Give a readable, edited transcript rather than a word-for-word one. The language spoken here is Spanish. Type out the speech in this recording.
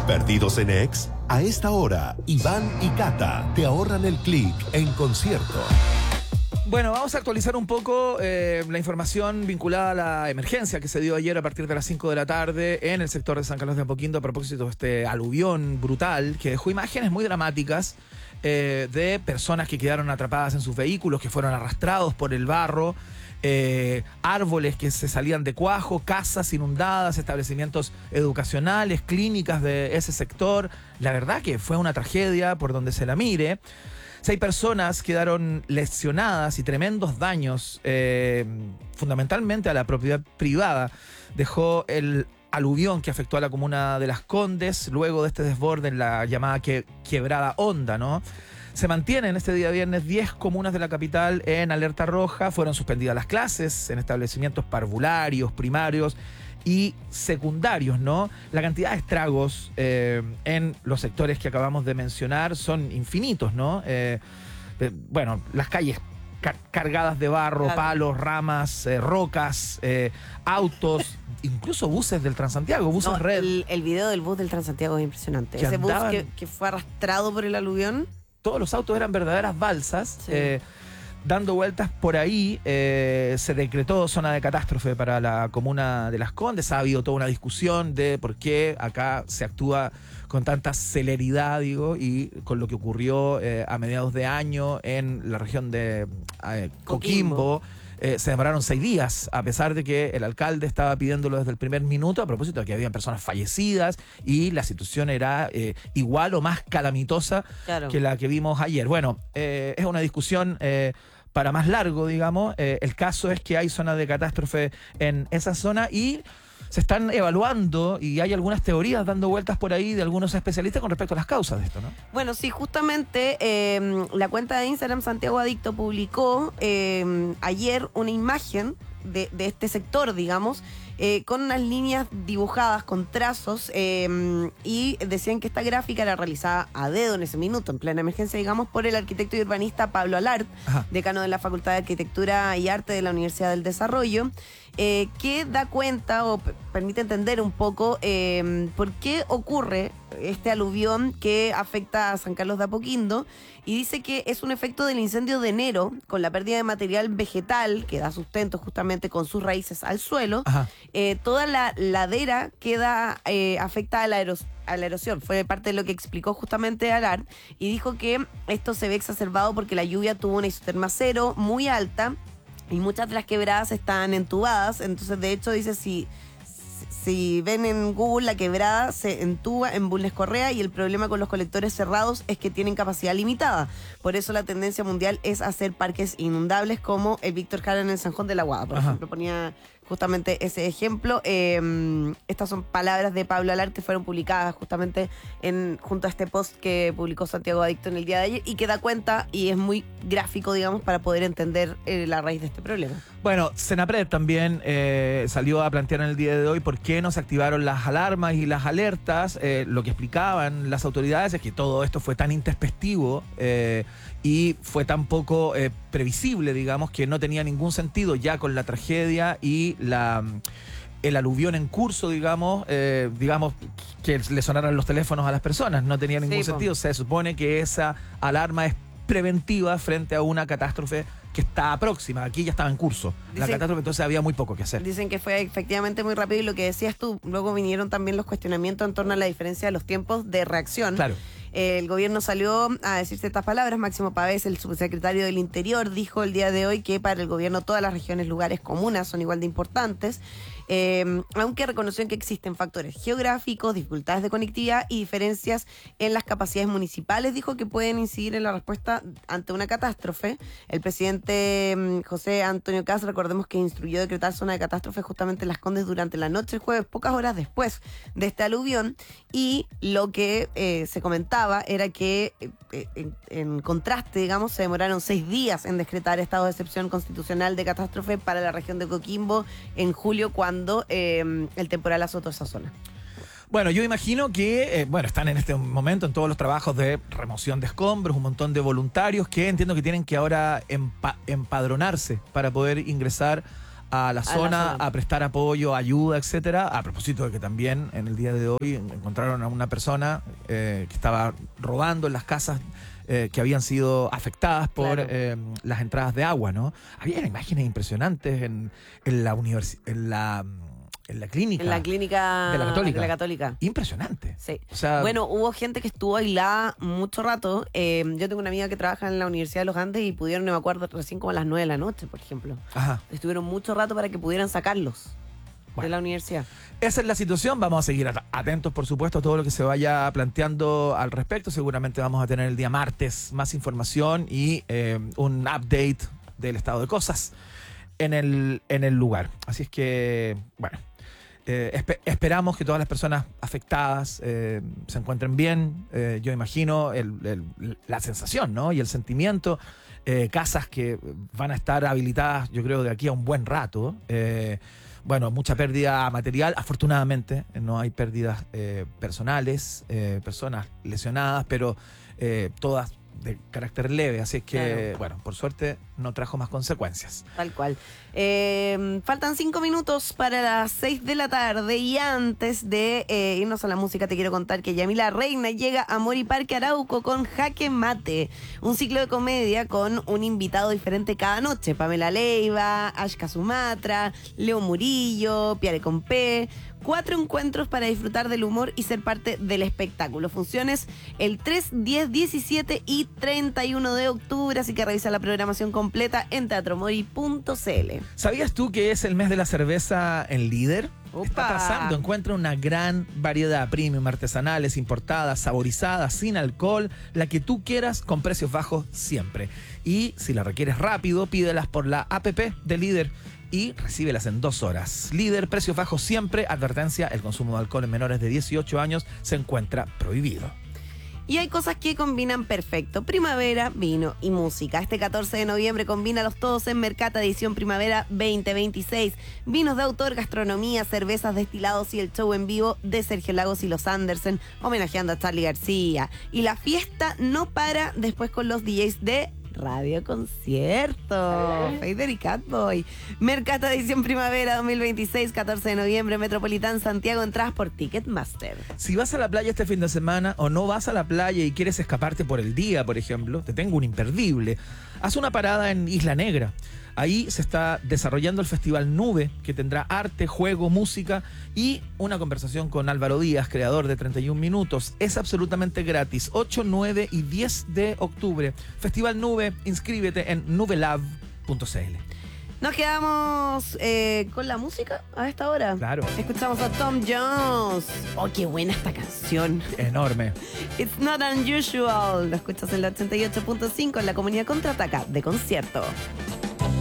¿Perdidos en Ex? A esta hora, Iván y Cata te ahorran el clic en concierto. Bueno, vamos a actualizar un poco la información vinculada a la emergencia que se dio ayer a partir de las 5 de la tarde en el sector de San Carlos de Apoquindo a propósito de este aluvión brutal que dejó imágenes muy dramáticas de personas que quedaron atrapadas en sus vehículos, que fueron arrastrados por el barro, árboles que se salían de cuajo, casas inundadas, establecimientos educacionales, clínicas de ese sector. La verdad que fue una tragedia por donde se la mire. 6 personas quedaron lesionadas y tremendos daños, fundamentalmente a la propiedad privada. Dejó el aluvión que afectó a la comuna de Las Condes luego de este desborde en la llamada quebrada Honda, ¿no? Se mantienen este día viernes 10 comunas de la capital en alerta roja. Fueron suspendidas las clases en establecimientos parvularios, primarios y secundarios, ¿no? La cantidad de estragos en los sectores que acabamos de mencionar son infinitos, ¿no? Bueno, las calles cargadas de barro, claro, palos, ramas, rocas, autos, incluso buses del Transantiago, buses red. El video del bus del Transantiago es impresionante. Ese bus que fue arrastrado por el aluvión. Todos los autos eran verdaderas balsas. Sí. Dando vueltas por ahí, se decretó zona de catástrofe para la comuna de Las Condes. Ha habido toda una discusión de por qué acá se actúa con tanta celeridad, digo, y con lo que ocurrió a mediados de año en la región de Coquimbo. Se demoraron 6 días, a pesar de que el alcalde estaba pidiéndolo desde el primer minuto, a propósito de que habían personas fallecidas y la situación era igual o más calamitosa, claro, que la que vimos ayer. Bueno, es una discusión para más largo, digamos. El caso es que hay zonas de catástrofe en esa zona y se están evaluando y hay algunas teorías dando vueltas por ahí de algunos especialistas con respecto a las causas de esto, ¿no? Bueno, sí, justamente la cuenta de Instagram Santiago Adicto publicó ayer una imagen de este sector, digamos, con unas líneas dibujadas con trazos y decían que esta gráfica era realizada a dedo en ese minuto, en plena emergencia, digamos, por el arquitecto y urbanista Pablo Alart, decano de la Facultad de Arquitectura y Arte de la Universidad del Desarrollo, que da cuenta o permite entender un poco por qué ocurre este aluvión que afecta a San Carlos de Apoquindo, y dice que es un efecto del incendio de enero con la pérdida de material vegetal que da sustento justamente con sus raíces al suelo. Toda la ladera queda afectada a la erosión. Fue parte de lo que explicó justamente Alart, y dijo que esto se ve exacerbado porque la lluvia tuvo una isoterma cero muy alta y muchas de las quebradas están entubadas. Entonces, de hecho, dice, si ven en Google, la quebrada se entuba en Bulnes Correa, y el problema con los colectores cerrados es que tienen capacidad limitada. Por eso la tendencia mundial es hacer parques inundables como el Víctor Jara en el San Juan de la Guada. Por ejemplo, ponía justamente ese ejemplo. Estas son palabras de Pablo Alart que fueron publicadas justamente junto a este post que publicó Santiago Adicto en el día de ayer, y que da cuenta y es muy gráfico, digamos, para poder entender la raíz de este problema. Bueno, Senapred también salió a plantear en el día de hoy por qué no se activaron las alarmas y las alertas. Lo que explicaban las autoridades es que todo esto fue tan intempestivo y fue tan poco previsible, digamos, que no tenía ningún sentido ya con la tragedia y el aluvión en curso, digamos que le sonaran los teléfonos a las personas. No tenía ningún sentido. Se supone que esa alarma es preventiva frente a una catástrofe que está próxima. Aquí ya estaba en curso la catástrofe, entonces había muy poco que hacer. Dicen que fue efectivamente muy rápido, y lo que decías tú, luego vinieron también los cuestionamientos en torno a la diferencia de los tiempos de reacción. Claro. El gobierno salió a decir ciertas palabras. Máximo Pavés, el subsecretario del Interior, dijo el día de hoy que para el gobierno todas las regiones, lugares, comunas son igual de importantes, aunque reconoció que existen factores geográficos, dificultades de conectividad y diferencias en las capacidades municipales. Dijo que pueden incidir en la respuesta ante una catástrofe. El presidente José Antonio Kast, recordemos que instruyó decretar zona de catástrofe justamente en Las Condes durante la noche del jueves, pocas horas después de este aluvión, y lo que se comentaba era que en contraste, digamos, se demoraron 6 días en decretar estado de excepción constitucional de catástrofe para la región de Coquimbo en julio, cuando el temporal azotó esa zona. Bueno, yo imagino que están en este momento en todos los trabajos de remoción de escombros, un montón de voluntarios que entiendo que tienen que ahora empadronarse para poder ingresar a la zona a prestar apoyo, ayuda, etcétera. A propósito de que también en el día de hoy encontraron a una persona que estaba robando en las casas que habían sido afectadas por las entradas de agua, ¿no? Había imágenes impresionantes en la clínica. En la clínica de la Católica. Impresionante. Sí. O sea, bueno, hubo gente que estuvo aislada mucho rato. Yo tengo una amiga que trabaja en la Universidad de los Andes y pudieron, no me acuerdo, recién como a las 9 de la noche, por ejemplo. ajá. Estuvieron mucho rato para que pudieran sacarlos de la universidad. Esa es la situación. Vamos a seguir atentos, por supuesto, a todo lo que se vaya planteando al respecto. Seguramente vamos a tener el día martes más información y un update del estado de cosas en el lugar. Así es que, bueno, esperamos que todas las personas afectadas se encuentren bien. Yo imagino la sensación, ¿no? Y el sentimiento. Casas que van a estar habilitadas, yo creo, de aquí a un buen rato. Bueno, mucha pérdida material. Afortunadamente no hay pérdidas personales, personas lesionadas, pero todas de carácter leve. Así es que, bueno, por suerte no trajo más consecuencias. Tal cual. Faltan 5 minutos para las 6 de la tarde y antes de irnos a la música te quiero contar que Yamila Reina llega a Mori Parque Arauco con Jaque Mate, un ciclo de comedia con un invitado diferente cada noche. Pamela Leiva, Ashka Sumatra, Leo Murillo, Pierre Compé. 4 encuentros para disfrutar del humor y ser parte del espectáculo. Funciones el 3, 10, 17 y 31 de octubre, así que revisa la programación completa en teatromori.cl. ¿Sabías tú que es el mes de la cerveza en Líder? ¡Opa! Está pasando, encuentra una gran variedad premium, artesanales, importadas, saborizadas, sin alcohol, la que tú quieras, con precios bajos siempre. Y si la requieres rápido, pídelas por la app de Líder y recíbelas en 2 horas. Líder, precios bajos siempre. Advertencia, el consumo de alcohol en menores de 18 años se encuentra prohibido. Y hay cosas que combinan perfecto. Primavera, vino y música. Este 14 de noviembre combínalos todos en Mercata Edición Primavera 2026. Vinos de autor, gastronomía, cervezas, destilados y el show en vivo de Sergio Lagos y los Andersen, homenajeando a Charly García. Y la fiesta no para después con los DJs de Radio Concierto, Fader y Catboy. Mercata Edición Primavera 2026, 14 de noviembre, Metropolitán Santiago, entradas por Ticketmaster. Si vas a la playa este fin de semana o no vas a la playa y quieres escaparte por el día, por ejemplo, te tengo un imperdible. Haz una parada en Isla Negra. Ahí se está desarrollando el Festival Nube, que tendrá arte, juego, música y una conversación con Álvaro Díaz, creador de 31 Minutos. Es absolutamente gratis. 8, 9 y 10 de octubre. Festival Nube, inscríbete en nubelab.cl. Nos quedamos con la música a esta hora. Claro. Escuchamos a Tom Jones. Oh, qué buena esta canción. Enorme. It's not unusual. Lo escuchas en la 88.5 en la comunidad Contraataca de Concierto.